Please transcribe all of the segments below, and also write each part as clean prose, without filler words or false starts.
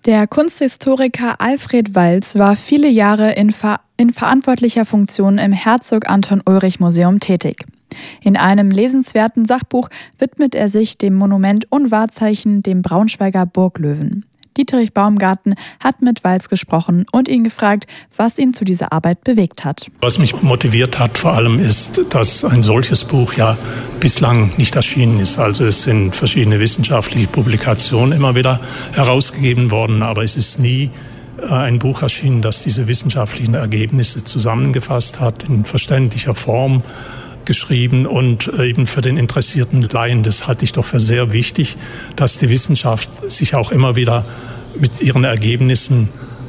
Der Kunsthistoriker Alfred Walz war viele Jahre in verantwortlicher Funktion im Herzog-Anton-Ulrich-Museum tätig. In einem lesenswerten Sachbuch widmet er sich dem Monument und Wahrzeichen, dem Braunschweiger Burglöwen. Dietrich Baumgarten hat mit Walz gesprochen und ihn gefragt, was ihn zu dieser Arbeit bewegt hat. Was mich motiviert hat vor allem ist, dass ein solches Buch ja bislang nicht erschienen ist. Also es sind verschiedene wissenschaftliche Publikationen immer wieder herausgegeben worden, aber es ist nie ein Buch erschienen, das diese wissenschaftlichen Ergebnisse zusammengefasst hat, in verständlicher Form geschrieben und eben für den interessierten Laien. Das halte ich doch für sehr wichtig, dass die Wissenschaft sich auch immer wieder mit ihren Ergebnissen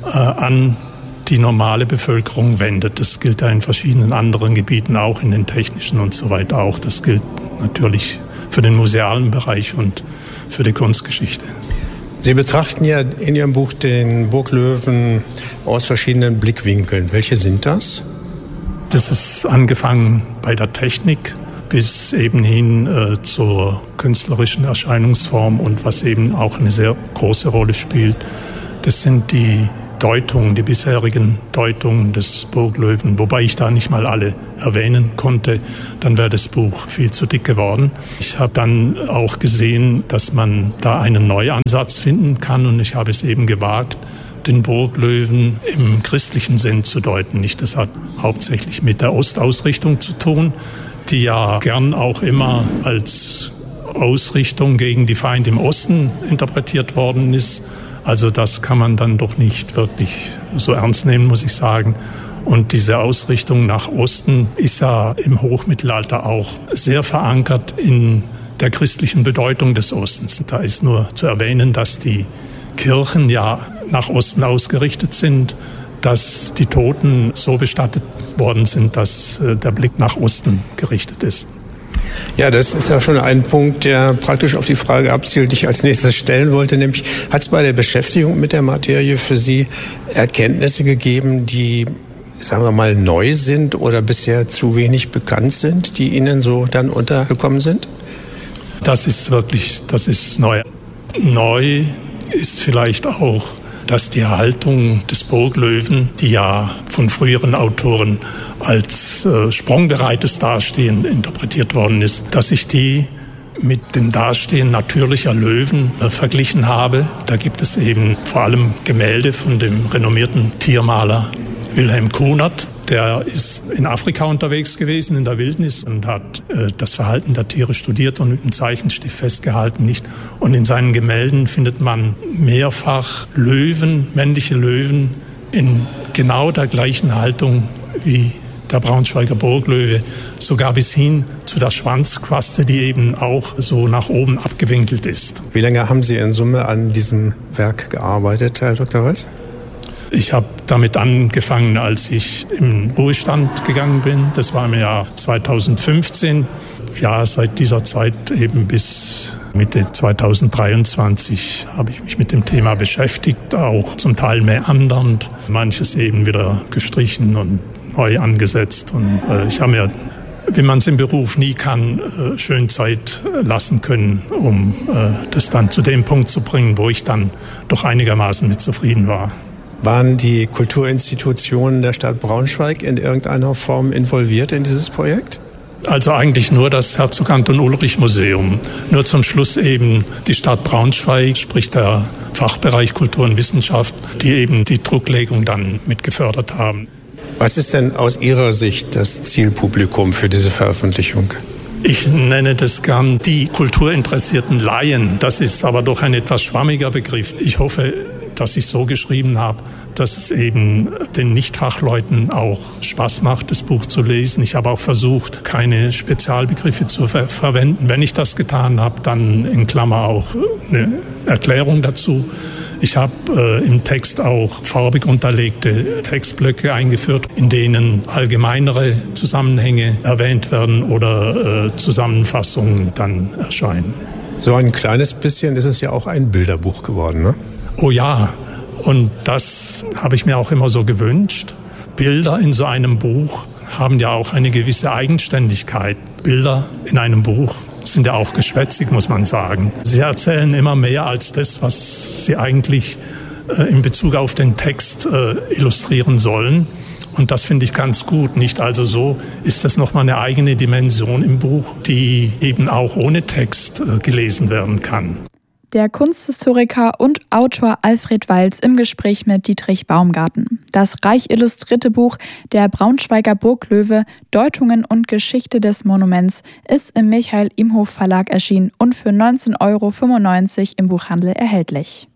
an die normale Bevölkerung wendet. Das gilt ja in verschiedenen anderen Gebieten auch, in den technischen und so weiter auch. Das gilt natürlich für den musealen Bereich und für die Kunstgeschichte. Sie betrachten ja in Ihrem Buch den Burglöwen aus verschiedenen Blickwinkeln. Welche sind das? Das ist angefangen bei der Technik bis eben hin zur künstlerischen Erscheinungsform und was eben auch eine sehr große Rolle spielt. Das sind die Deutungen, die bisherigen Deutungen des Burglöwen, wobei ich da nicht mal alle erwähnen konnte, dann wäre das Buch viel zu dick geworden. Ich habe dann auch gesehen, dass man da einen Neuansatz finden kann und ich habe es eben gewagt, den Burglöwen im christlichen Sinn zu deuten. Das hat hauptsächlich mit der Ostausrichtung zu tun, die ja gern auch immer als Ausrichtung gegen die Feinde im Osten interpretiert worden ist. Also das kann man dann doch nicht wirklich so ernst nehmen, muss ich sagen. Und diese Ausrichtung nach Osten ist ja im Hochmittelalter auch sehr verankert in der christlichen Bedeutung des Ostens. Da ist nur zu erwähnen, dass die Kirchen ja nach Osten ausgerichtet sind, dass die Toten so bestattet worden sind, dass der Blick nach Osten gerichtet ist. Ja, das ist ja schon ein Punkt, der praktisch auf die Frage abzielt, die ich als nächstes stellen wollte, nämlich hat es bei der Beschäftigung mit der Materie für Sie Erkenntnisse gegeben, die, sagen wir mal, neu sind oder bisher zu wenig bekannt sind, die Ihnen so dann untergekommen sind? Das ist neu. Neu ist vielleicht auch, dass die Haltung des Burglöwen, die ja von früheren Autoren als sprungbereites Dastehen interpretiert worden ist, dass ich die mit dem Dastehen natürlicher Löwen verglichen habe. Da gibt es eben vor allem Gemälde von dem renommierten Tiermaler Wilhelm Kunert. Der ist in Afrika unterwegs gewesen, in der Wildnis, und hat das Verhalten der Tiere studiert und mit einem Zeichenstift festgehalten. Und in seinen Gemälden findet man mehrfach Löwen, männliche Löwen, in genau der gleichen Haltung wie der Braunschweiger Burglöwe, sogar bis hin zu der Schwanzquaste, die eben auch so nach oben abgewinkelt ist. Wie lange haben Sie in Summe an diesem Werk gearbeitet, Herr Dr. Walz? Ich habe damit angefangen, als ich im Ruhestand gegangen bin. Das war im Jahr 2015. Ja, seit dieser Zeit eben bis Mitte 2023 habe ich mich mit dem Thema beschäftigt, auch zum Teil meandernd, manches eben wieder gestrichen und neu angesetzt. Und ich habe mir, wie man es im Beruf nie kann, schön Zeit lassen können, um das dann zu dem Punkt zu bringen, wo ich dann doch einigermaßen mit zufrieden war. Waren die Kulturinstitutionen der Stadt Braunschweig in irgendeiner Form involviert in dieses Projekt? Also eigentlich nur das Herzog-Anton-Ulrich-Museum. Nur zum Schluss eben die Stadt Braunschweig, sprich der Fachbereich Kultur und Wissenschaft, die eben die Drucklegung dann mit gefördert haben. Was ist denn aus Ihrer Sicht das Zielpublikum für diese Veröffentlichung? Ich nenne das gern die kulturinteressierten Laien. Das ist aber doch ein etwas schwammiger Begriff. Ich hoffe, dass ich so geschrieben habe, dass es eben den Nichtfachleuten auch Spaß macht, das Buch zu lesen. Ich habe auch versucht, keine Spezialbegriffe zu verwenden. Wenn ich das getan habe, dann in Klammer auch eine Erklärung dazu. Ich habe im Text auch farbig unterlegte Textblöcke eingeführt, in denen allgemeinere Zusammenhänge erwähnt werden oder Zusammenfassungen dann erscheinen. So ein kleines bisschen ist es ja auch ein Bilderbuch geworden, ne? Oh ja, und das habe ich mir auch immer so gewünscht. Bilder in so einem Buch haben ja auch eine gewisse Eigenständigkeit. Bilder in einem Buch sind ja auch geschwätzig, muss man sagen. Sie erzählen immer mehr als das, was sie eigentlich in Bezug auf den Text illustrieren sollen. Und das finde ich ganz gut. Nicht also so ist das nochmal eine eigene Dimension im Buch, die eben auch ohne Text gelesen werden kann. Der Kunsthistoriker und Autor Alfred Walz im Gespräch mit Dietrich Baumgarten. Das reich illustrierte Buch Der Braunschweiger Burglöwe, Deutungen und Geschichte des Monuments ist im Michael Imhof Verlag erschienen und für 19,95 € im Buchhandel erhältlich.